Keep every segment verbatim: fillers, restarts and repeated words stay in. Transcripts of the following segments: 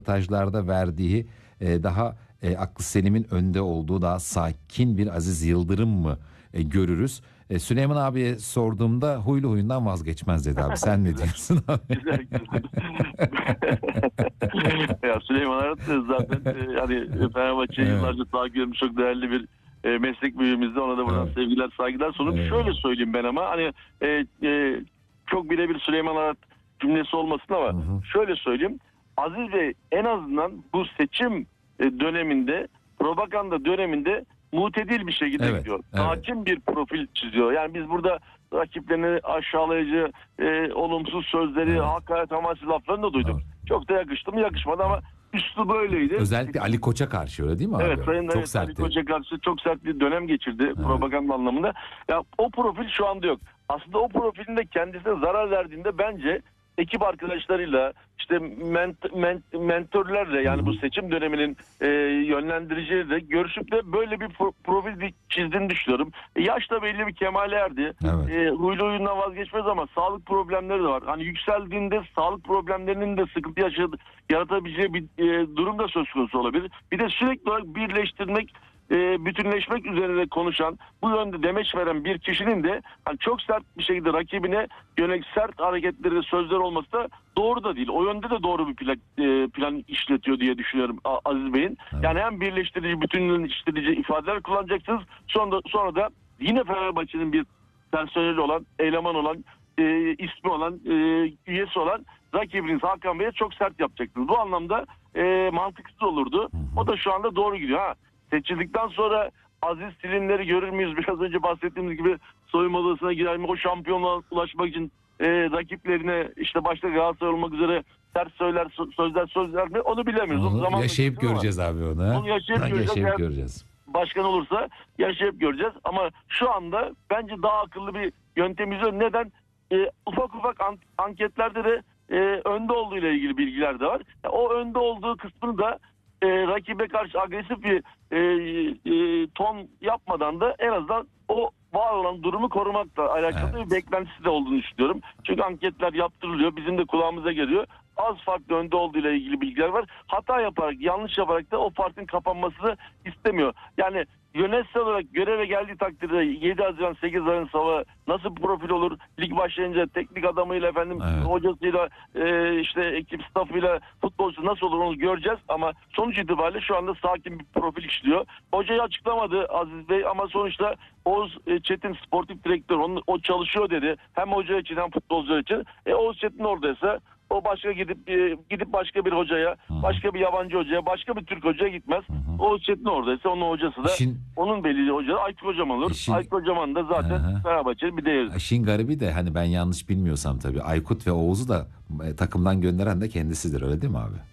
röportajlarda verdiği e, daha e, aklı selimin önde olduğu daha sakin bir Aziz Yıldırım mı e, görürüz? E, Süleyman abiye sorduğumda huylu huyundan vazgeçmez dedi abi. Sen ne diyorsun abi? Güzel güzel. Ya Süleyman Arat zaten e, hani Fenerbahçe'yi Evet. yıllarca takip ediyorum, çok değerli bir e, meslek büyüğümüzde, ona da buradan Evet. sevgiler saygılar sunup Evet. şöyle söyleyeyim ben, ama hani e, e, çok birebir Süleyman Arat cümlesi olmasın ama Hı hı. şöyle söyleyeyim. Aziz Bey en azından bu seçim e, döneminde, propaganda döneminde mutedil bir şekilde Evet, gidiyor. evet. Hakim bir profil çiziyor. Yani biz burada rakiplerini aşağılayıcı, e, olumsuz sözleri, Evet. hakaret amaçlı laflarını da duyduk. Evet. Çok da yakıştı mı yakışmadı ama üstü böyleydi. Özellikle Ali Koç'a karşı, öyle değil mi abi? Evet, Sayın Çok evet, Ali sertti. Koç'a karşı çok sert bir dönem geçirdi propaganda anlamında. Ya o profil şu anda yok. Aslında o profilin de kendisine zarar verdiğinde bence ekip arkadaşlarıyla, işte ment, ment, mentörlerle, yani Hı hı. bu seçim döneminin e, yönlendiriciyle görüşüp de böyle bir pro- profil bir çizdiğini düşünüyorum. E, yaş da belli bir kemale erdi. Evet. E, huylu huyundan vazgeçmez ama sağlık problemleri de var. Hani yükseldiğinde sağlık problemlerinin de sıkıntı yaşadı, yaratabileceği bir e, durum da söz konusu olabilir. Bir de sürekli olarak birleştirmek, e, bütünleşmek üzerine konuşan, bu yönde demeç veren bir kişinin de hani çok sert bir şekilde rakibine yönelik sert hareketleri ve sözler olması da doğru da değil. O yönde de doğru bir plan, e, plan işletiyor diye düşünüyorum A- Aziz Bey'in. Evet. Yani hem birleştirici, bütünleştirici ifadeler kullanacaksınız. Sonra da, sonra da yine Fenerbahçe'nin bir personeli olan, eleman olan, e, ismi olan, e, üyesi olan rakibiniz Hakan Bey'e çok sert yapacaksınız. Bu anlamda e, mantıksız olurdu. O da şu anda doğru gidiyor. Ha, seçildikten sonra Aziz Silinleri görür müyüz? Biraz önce bahsettiğimiz gibi soyunma odasına girer mi? O şampiyonluğa ulaşmak için e, rakiplerine, işte başta Galatasaray olmak üzere sert söyler, sö- sözler sözler mi? Onu bilemiyoruz. Onu Onu zamanla yaşayıp göreceğiz ama göreceğiz abi onu. ha? Onu yaşayıp Ha, göreceğiz. yaşayıp Eğer göreceğiz. başkan olursa yaşayıp göreceğiz. Ama şu anda bence daha akıllı bir yöntem izliyor. Neden? E, ufak ufak an- anketlerde de e, önde olduğu ile ilgili bilgiler de var. Ya, o önde olduğu kısmını da e, rakibe karşı agresif bir e, e, ton yapmadan da en azından o var olan durumu korumakla alakalı Evet. bir beklentisi de olduğunu düşünüyorum. Çünkü anketler yaptırılıyor. Bizim de kulağımıza geliyor. Az farklı önde olduğu ile ilgili bilgiler var. Hata yaparak, yanlış yaparak da o farkın kapanmasını istemiyor. Yani yönetsel olarak göreve geldiği takdirde yedi Haziran sekiz Haziran sabahı nasıl bir profil olur? Lig başlayınca teknik adamıyla, efendim Evet. hocasıyla, e, işte ekip staffıyla, futbolcu nasıl olur onu göreceğiz. Ama sonuç itibariyle şu anda sakin bir profil işliyor. Hocayı açıklamadı Aziz Bey ama sonuçta Oğuz e, Çetin sportif direktör, onun, o çalışıyor dedi. Hem hoca için hem futbolcular için. E, Oğuz Çetin oradaysa o başka gidip e, gidip başka bir hocaya, Hı-hı. başka bir yabancı hocaya, başka bir Türk hocaya gitmez. Hı-hı. Oğuz Çetin oradaysa onun hocası da İşin- onun belirli hocası Aykut Kocaman olur. İşin- Aykut Kocaman da zaten Hı-hı. Fenerbahçe'nin bir değeri. İşin garibi de hani ben yanlış bilmiyorsam tabii Aykut ve Oğuz'u da e, takımdan gönderen de kendisidir, öyle değil mi abi?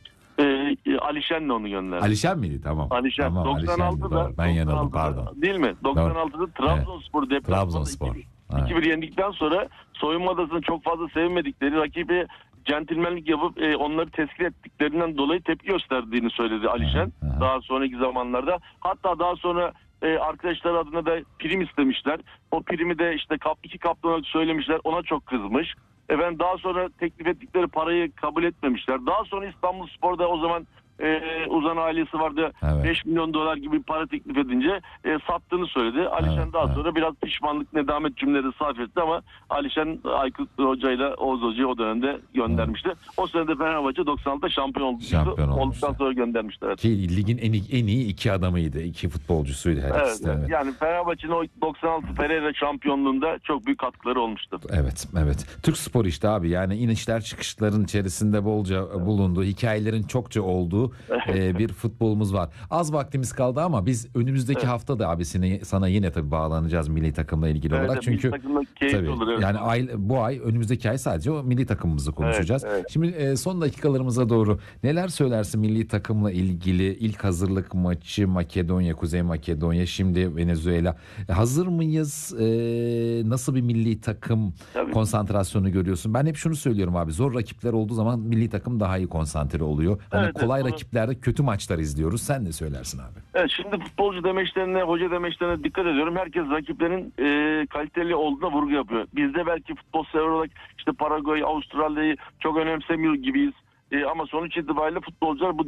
Ee, Alişen de onu gönderdi. Alişen miydi? Tamam. Alişen. Tamam, doksan altıda Alişen'di, doğru. Ben yanıldım, pardon. Değil mi? doksan altıda Trabzonspor deplasmanda Trabzonspor. Evet. iki bir yendikten sonra soyunma odasını çok fazla sevmedikleri, rakibi centilmenlik yapıp e, onları teskin ettiklerinden dolayı tepki gösterdiğini söyledi Alişen. Hı hı. Daha sonraki zamanlarda. Hatta daha sonra e, arkadaşlar adına da prim istemişler. O primi de işte kap, iki kaptana söylemişler. Ona çok kızmış. Efendim daha sonra teklif ettikleri parayı kabul etmemişler. Daha sonra İstanbulspor'da o zaman e, Uzan ailesi vardı. Evet. beş milyon dolar gibi para teklif edince e, sattığını söyledi. Alişen Evet, daha evet. sonra biraz pişmanlık, nedamet cümleleri sarf etti ama Alişen Aykut Hoca'yla Oğuz Hoca'yı o dönemde göndermişti. O sene de Fenerbahçe doksan altıda şampiyon oldu. Şampiyon olmuştu. Olduktan sonra göndermişler. Evet. Ki ligin en iyi, en iyi iki adamıydı. iki futbolcusuydu her Evet, ikisi de. Evet. yani Fenerbahçe'nin o doksan altı Pereira şampiyonluğunda çok büyük katkıları olmuştur. Evet, evet. Türk spor işte abi, yani inişler çıkışların içerisinde bolca bulunduğu, hikayelerin çokça olduğu e, bir futbolumuz var. Az vaktimiz kaldı ama biz önümüzdeki Evet. hafta da abisini sana yine tabii bağlanacağız milli takımla ilgili Evet, olarak. milli Çünkü takımda keyifli tabii olur, evet. yani ay, bu ay, önümüzdeki ay sadece o milli takımımızı konuşacağız. Evet, evet. Şimdi e, son dakikalarımıza doğru neler söylersin milli takımla ilgili? İlk hazırlık maçı Makedonya, Kuzey Makedonya, şimdi Venezuela. E, hazır mıyız? E, nasıl bir milli takım Tabii. konsantrasyonu görüyorsun? Ben hep şunu söylüyorum abi, zor rakipler olduğu zaman milli takım daha iyi konsantre oluyor. Hani Evet, kolay evet, rakiplerde kötü maçlar izliyoruz. Sen ne söylersin abi? Evet, şimdi futbolcu demeçlerine, hoca demeçlerine dikkat ediyorum. Herkes rakiplerin e, kaliteli olduğuna vurgu yapıyor. Biz de belki futbol sever olarak işte Paraguay, Avustralya'yı çok önemsemiyor gibiyiz. E, ama sonuç itibariyle futbolcular bu